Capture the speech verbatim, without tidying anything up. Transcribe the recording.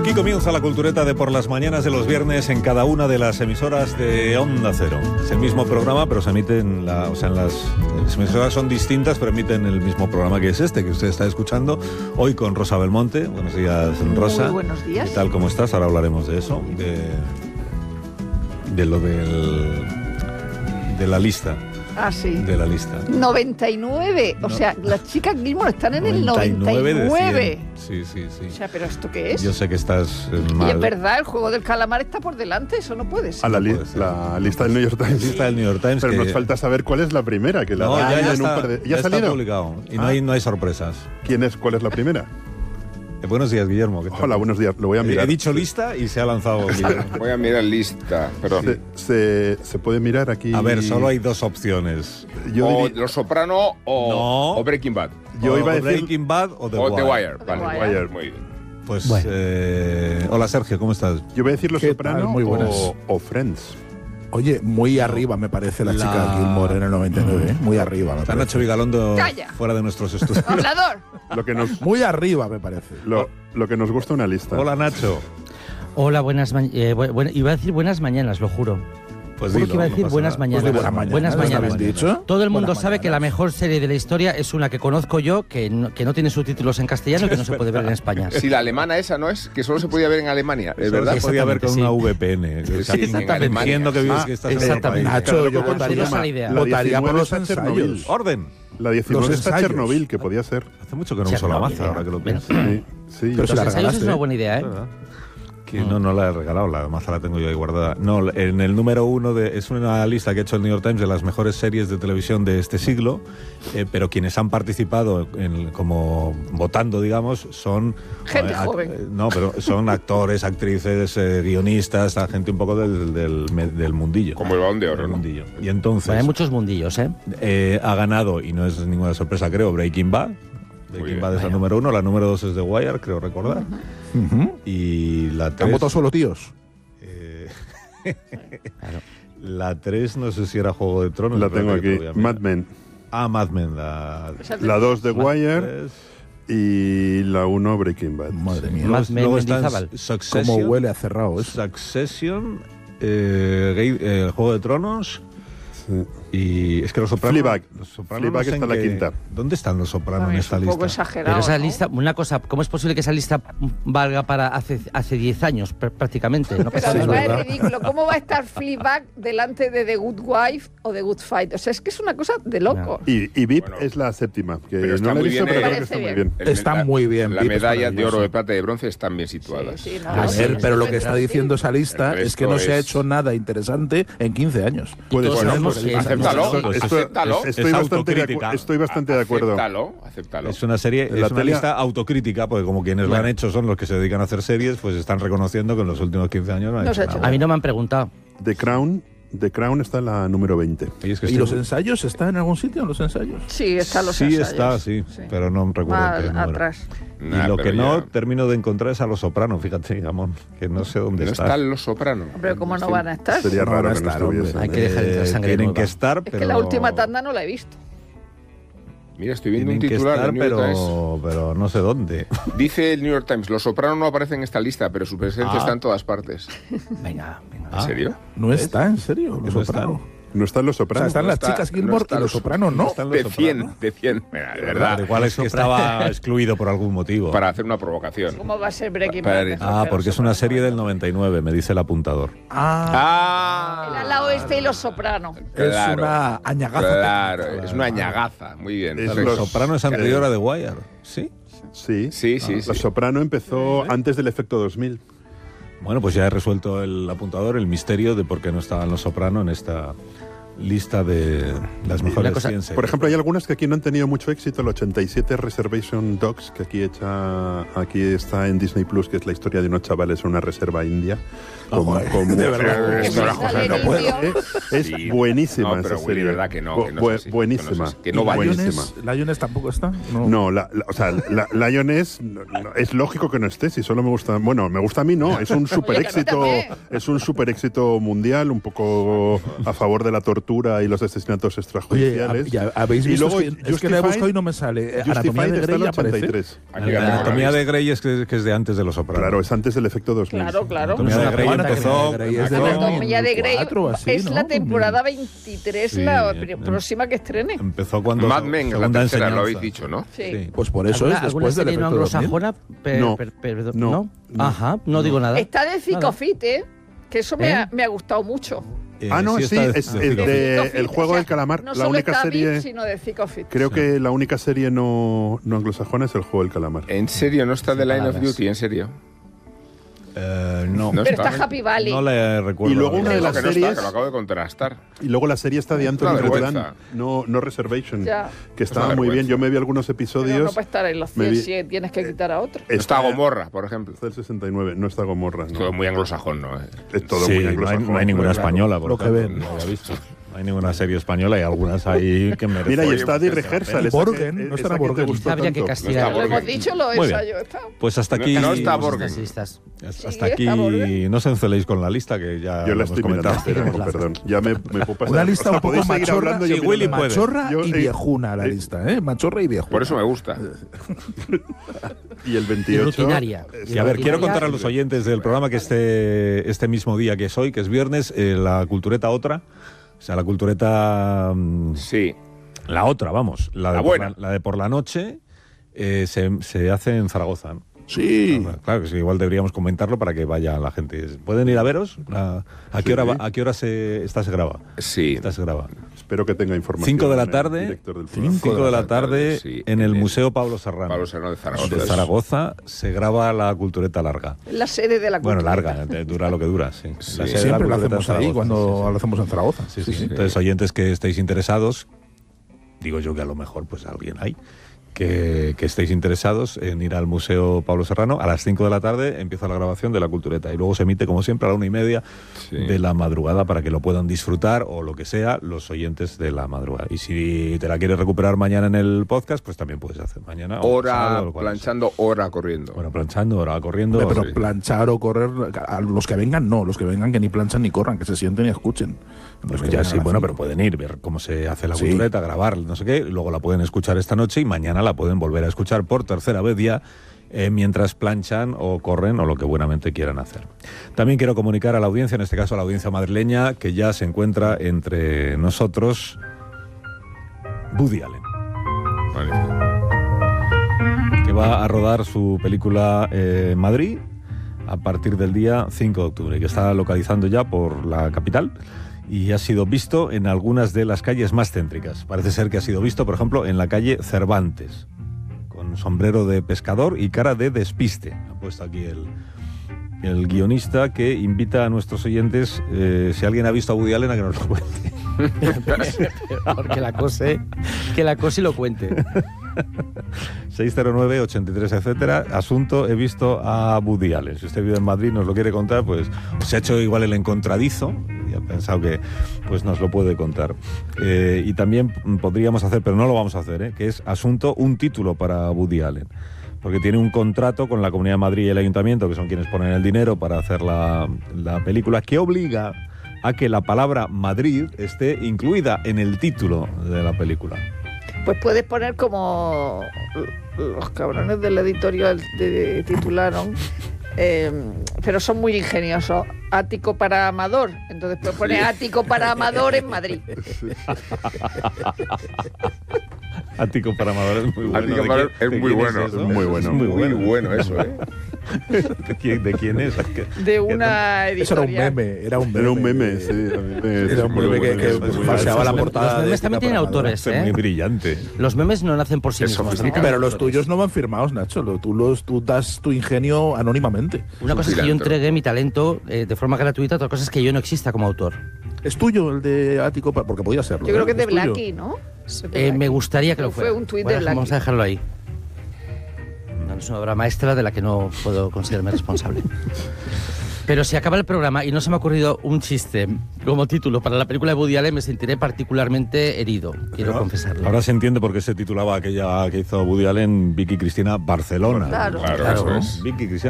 Aquí comienza la cultureta de por las mañanas de los viernes en cada una de las emisoras de Onda Cero. Es el mismo programa, pero se emite en la, o sea, en las, las emisoras son distintas, pero emiten el mismo programa que es este, que usted está escuchando hoy con Rosa Belmonte. Buenos días, Rosa. Muy buenos días. ¿Qué tal? ¿Cómo estás? Ahora hablaremos de eso, de, de lo del, de la lista. Ah, sí. De la lista. noventa y nueve. O No. sea, las chicas Gilmore están en el noventa y nueve noventa y nueve. Sí, sí, sí. O sea, ¿pero esto qué es? Yo sé que estás eh, mal. Y es verdad, el juego del calamar está por delante, eso no puede ser. A la, li- puede ser. la lista del New York Times. Lista del New York Times. Pero que... nos falta saber cuál es la primera. Que la No, ya, dan ya en un está, par de- ya ¿Ya ha está salido? publicado. Y no, Ah. hay, no hay sorpresas. ¿Quién es? ¿Cuál es la primera? Eh, buenos días, Guillermo. ¿Qué tal? Hola, buenos días. Lo voy a He, mirar. he dicho lista y se ha lanzado Guillermo. Voy a mirar lista, perdón. Se, se, se puede mirar aquí. A ver, solo hay dos opciones. Yo, o diri- Los Soprano o, No. o Breaking Bad. yo O iba a decir. Breaking Bad o The o Wire. The Wire. The Vale, Wire. Wire. Muy bien. Pues, Bueno. eh, hola Sergio, ¿cómo estás? Yo voy a decir Los ¿Qué Soprano tal? Muy buenas. o, o Friends. Oye, muy arriba me parece la, La- chica Gilmore en el noventa y nueve, ¿eh? Muy arriba me Está parece. Nacho Vigalondo Calla. fuera de nuestros estudios. Hablador. Lo que nos, Muy arriba me parece. lo, lo que nos gusta una lista. Hola Nacho. Hola, buenas ma- eh, bu- bu- iba a decir buenas mañanas, lo juro. Pues Juro dilo, que iba a no decir pasa buenas nada. mañanas. Pues de buenas mañanas. Buenas ¿está mañanas. bien dicho? Todo el mundo Buenas sabe que la mañanas. mejor serie de la historia es una que conozco yo, que no, que no tiene subtítulos en castellano y que no se puede ver en España. Si la alemana esa no es, que solo se podía ver en Alemania, ¿es Solo verdad? se podía ver con Exactamente, una sí. V P N. O sea, Sí, exactamente. Entiendo que vives Ah, que estás en otro exactamente. país. Nacho, Claro, yo ¿cómo votaría, se llama la idea? La votaría por diecinueve los está Chernobyl. ensayos. Orden. La diecinueve Los está ensayos. Chernobyl, que podía ser. Hace mucho que no uso la Chernobyl, maza, ahora que lo bueno. pienso. Sí, sí. Pero yo si la Los ensayos regalaste, es una ¿eh? buena idea, ¿eh? ¿Verdad? Que no, no la he regalado, la maza la tengo yo ahí guardada. No, en el número uno de, es una lista que ha hecho el New York Times de las mejores series de televisión de este siglo, eh, pero quienes han participado en, como votando, digamos, son Gente ac- joven. eh, no, pero son actores, actrices, eh, guionistas, gente un poco del, del, me- del mundillo. Como el Balón de Del Oro, ¿no? mundillo. Y entonces Bueno, hay muchos mundillos, ¿eh? eh, ha ganado, y no es ninguna sorpresa, creo, Breaking Bad. Breaking bien. Bad es la Bueno. número uno, la número dos es The Wire, creo recordar. Ujú. Y la ¿Han tres... votado solo tíos? eh, Claro. La tres no sé si era Juego de Tronos. La pero tengo que te aquí. voy a mirar. Mad Men. Ah, Mad Men. La, Esa de- La dos The Mad Wire tres. y la uno Breaking Bad. Madre mía. Mad Men, Luego están Mendizábal. Succession. Cómo huele a cerrado eso. Succession, eh, Gay- eh, Juego de Tronos Sí. y es que Los Sopranos... Fleabag. Los Sopranos Fleabag sé está en la qué- quinta. ¿Dónde están Los Sopranos en También es esta un poco lista? exagerado. Pero esa ¿no? lista, una cosa, ¿cómo es posible que esa lista valga para hace hace diez años pr- prácticamente? No Pero pasa además nada. es ridículo. ¿Cómo va a estar Fleabag delante de The Good Wife o The Good Fight? O sea, es que es una cosa de loco. Y, y V I P Bueno, es la séptima, que pero está no la he muy visto, bien, pero eh. creo que está muy Parece bien. El- Está la- muy bien, Las Pip, es medallas de maravilloso. oro, de plata y de bronce están bien situadas. Sí, sí, no, A no, ver, sí, pero sí, lo que sí, está sí. diciendo esa lista El es que no resto se ha es- hecho nada interesante en quince años. Puede todos ser. sabemos Porque- que es- Acéptalo, Pues Esto- acéptalo. es- Estoy bastante, de, autocrítica. acu- estoy bastante de acuerdo. Acéptalo, acéptalo. Es una serie, En la es una tele- lista autocrítica, porque como quienes lo han hecho son los que se dedican a hacer series, pues están reconociendo que en los últimos quince años no han No hecho se ha hecho nada. A mí no me han preguntado. The Crown, The Crown está en la número veinte. Y es que ¿Y estoy- los ensayos están en algún sitio? ¿Los ensayos? Sí, están los Sí ensayos. está, sí, pero no recuerdo Más qué número. atrás. Y Nah, lo pero que no ya- termino de encontrar es a Los Sopranos, fíjate, Gamón, que no sé dónde No está. están Los Sopranos. Hombre, ¿cómo no van a estar? Sería No raro van a que no estar, hombre. estuviesen. Hay que dejar entrar Eh, sangre tienen nueva. que estar, Es pero... que la última tanda no la he visto. Mira, estoy viendo Tienen un que titular estar, del New York Times. pero, pero no sé dónde. Dice el New York Times, Los Sopranos no aparecen en esta lista, pero su presencia Ah. está en todas partes. Venga, venga. ¿En serio? No está, en serio, Los No Sopranos. No están Los O sea, Sopranos. están no las está- chicas no Gilmore está y Los Los- Sopranos, ¿no? están Los De Sopranos. cien, de cien. Mira, de Pero verdad. igual es que estaba excluido por algún motivo. Para hacer una provocación. ¿Cómo va a ser Breaking Para- Bad? mejor Ah, que porque Los es una Sopranos? serie del noventa y nueve, me dice el apuntador. Ah, El Ah. ala oeste y Los Sopranos. es Claro. una añagaza. Claro, es una añagaza. Muy bien. Es Los los- Sopranos es anterior a The Wire, ¿sí? Sí. Sí, sí, Los sí. Soprano empezó antes del efecto dos mil. Bueno, pues ya he resuelto el apuntador, el misterio de por qué no estaban Los Sopranos en esta lista de las mejores cosa- cien series. Por ejemplo, hay algunas que aquí no han tenido mucho éxito. El ochenta y siete Reservation Dogs, que aquí echa, aquí está en Disney Plus, que es la historia de unos chavales en una reserva india. Como- como- de verdad. Esto era José, no puedo. Eh, Es Sí. buenísima No, pero esa Willy, serie. verdad que no, que no Bu- es así, buenísima. que no es así, que no Y vale. buenísima. Lioness, Lioness tampoco está. No. No, la, la- o sea, la, Lioness no, no, es lógico que no esté, si solo me gusta, bueno, me gusta a mí, no, es un super Oye, que a mí éxito, también. es un super éxito mundial, un poco a favor de la tortura tortura y los asesinatos Oye, extrajudiciales. ya habéis Y visto, luego es que, es que la he Justified- buscado y no me sale. Anatomía Justified de está en Grey el aparece. ochenta y tres. Aquí La ganó anatomía la de Grey es que, que es de antes de Los Sopranos. Claro, es antes del efecto dos mil. Claro, claro. Anatomía Es de una Grey buena empezó... Anatomía de Grey, es de La dos mil Anatomía de Grey cuatro o así, es ¿no? la temporada veintitrés, Sí, la em- pr- próxima que estrene. Empezó cuando... Mad Men, la segunda tercera, lo enseñanza. habéis dicho, ¿no? Sí. Sí. Pues por eso ¿Alguna, es alguna después del serie no efecto dos mil. anglosajona? Per- No, per- per- no, ¿no? no. Ajá, no digo nada. Está de Zicofit, ¿eh? Que eso me, ¿Eh? ha, me ha gustado mucho. Eh, Ah, no, sí, está es de- el de- de Zicofit, El juego o sea, del calamar. No La solo única está serie... Vic, sino de Zicofit. Creo Sí. que la única serie no, no anglosajona es El juego del calamar. ¿En serio no está The Line of palabras. Duty? ¿En serio? Eh, no, No Pero está. está Happy Valley. no le recuerdo. Y luego una de No, las que no series- está, que lo acabo de contrastar. Y luego la serie está de Anthony Una Bourdain, vergüenza. no, no Reservation, Ya. que estaba una muy bien. vergüenza. Yo me vi algunos Pero no episodios. puede estar en los me cien vi- si tienes que quitar a otro. Está Gomorra, por ejemplo. Está el sesenta y nueve, no está Gomorra. No. Todo muy anglosajón, ¿no? Eh. Es todo Sí, muy no hay, anglosajón. no hay ninguna claro. española, por Lo que ejemplo, ven. no había visto. No hay ninguna serie española y algunas ahí que merecen. Mira, y Oye, está pues de esa rehearsal. Y esa Borgen, que- no esa estará que te Borgen. gustó Habría que tanto. castigar. No está Lo hemos Borgen. dicho, lo Muy bien. ensayo. Está. Pues hasta No, aquí... no está Los Borgen. taxistas. Hasta Sí, aquí está Borgen. no os enceléis con la lista que ya Yo lo la hemos estoy mirando comentado. entera, con perdón. Ya me, me puedo pasar. Una lista O sea, un poco podéis seguir machorra, hablando y yo sí, Willy mirando. puede. machorra Yo, y eh, viejuna la eh, lista, ¿eh? Machorra y viejuna. Por eso me gusta. Y el Y veintiocho. rutinaria. Y a ver, quiero Rutinaria. contar a los oyentes del programa que este, este mismo día que es hoy, que es viernes, eh, la cultureta otra, o sea, la cultureta... mm, Sí. La otra, vamos, la de, La por buena. la, la de por la noche, eh, se, se hace en Zaragoza, ¿no? Sí. Claro, claro que sí, igual deberíamos comentarlo para que vaya la gente. ¿Pueden ir a veros? ¿A, a qué hora, va- a qué hora se, esta se graba? Sí. Esta se graba. Espero que tenga información. Cinco de la el tarde, director del programa. cinco de la tarde sí, en el en el Museo Pablo Serrano. Pablo Serrano de Zaragoza. De Zaragoza se graba la cultureta larga. La sede de la Bueno, cultura. larga, eh, dura lo que dura, sí. Sí. La sede de la Siempre lo cultureta hacemos en ahí Zaragoza, cuando sí, sí. lo hacemos en Zaragoza. Sí, sí, sí. Entonces, oyentes que estéis interesados, digo yo que a lo mejor pues alguien hay, que, que estéis interesados en ir al Museo Pablo Serrano, a las cinco de la tarde empieza la grabación de la cultureta y luego se emite, como siempre, a la una y media Sí. de la madrugada para que lo puedan disfrutar o lo que sea los oyentes de la madrugada. Y si te la quieres recuperar mañana en el podcast, pues también puedes hacer mañana. o Hora sábado, o cuando planchando, hora corriendo. sea. Bueno, planchando, hora corriendo. Hombre, pero sí. planchar o correr, a los que vengan no, los que vengan que ni planchan ni corran, que se sienten y escuchen. Pues Los que que ya vengan sí, a las bueno, cinco. pero pueden ir, ver cómo se hace la Sí. cultureta, grabar, no sé qué, y luego la pueden escuchar esta noche y mañana la pueden volver a escuchar por tercera vez ya, eh, mientras planchan o corren o lo que buenamente quieran hacer. También quiero comunicar a la audiencia, en este caso a la audiencia madrileña, que ya se encuentra entre nosotros Woody Allen, Magnífico. que va a rodar su película eh, en Madrid a partir del día cinco de octubre, que está localizando ya por la capital y ha sido visto en algunas de las calles más céntricas. Parece ser que ha sido visto, por ejemplo, en la calle Cervantes, con sombrero de pescador y cara de despiste. Ha puesto aquí el, el guionista, que invita a nuestros oyentes, eh, si alguien ha visto a Woody Allen, a que nos lo cuente. que la cose, que la cose y lo cuente. seis cero nueve, ochenta y tres, etcétera. Asunto, he visto a Woody Allen. Si usted vive en Madrid, nos lo quiere contar, pues se ha hecho igual el encontradizo y ha pensado que pues nos lo puede contar. Eh, y también podríamos hacer, pero no lo vamos a hacer, ¿eh? que es asunto, un título para Woody Allen. Porque tiene un contrato con la Comunidad de Madrid y el Ayuntamiento, que son quienes ponen el dinero para hacer la, la película, que obliga a que la palabra Madrid esté incluida en el título de la película. Pues puedes poner como los cabrones del editorial de, titularon, eh, pero son muy ingeniosos. Ático para Amador. Entonces puedes poner Ático para Amador en Madrid. Ático para Amador es muy bueno. Ático ¿De para quién- es de muy quién bueno, eso? muy bueno. Es muy Muy bueno. bueno eso, ¿eh? ¿De quién, de quién es? De una Eso era un editorial. meme, era un meme. Era un meme, de- sí. a mí me- Era un muy meme que, bueno, que es muy bueno. falseaba la Los portada. memes de también Tita tienen Paramadora. autores, Es muy ¿eh? brillante. Los memes no nacen por sí Es mismos. sofisticado. también Pero los tienen autores. tuyos no van firmados, Nacho. Lo- Tú, los, tú das tu ingenio anónimamente. Una cosa es que yo filantro. entregue mi talento eh, de forma gratuita, otra cosa es que yo no exista como autor. ¿Es tuyo el de Ático? Pa- Porque podía serlo. Yo creo ¿eh? que es de tuyo. Blackie, ¿no? Eh, me gustaría que lo Fue fuera. un tuit Bueno, de Blackie. vamos a dejarlo ahí. No, es una obra maestra de la que no puedo considerarme responsable. Pero si acaba el programa y no se me ha ocurrido un chiste como título para la película de Woody Allen, me sentiré particularmente herido, quiero Pero confesarlo. Ahora se entiende por qué se titulaba aquella que hizo Woody Allen, Vicky Cristina Barcelona. Claro. Claro, Claro. eso es. Vicky Cristina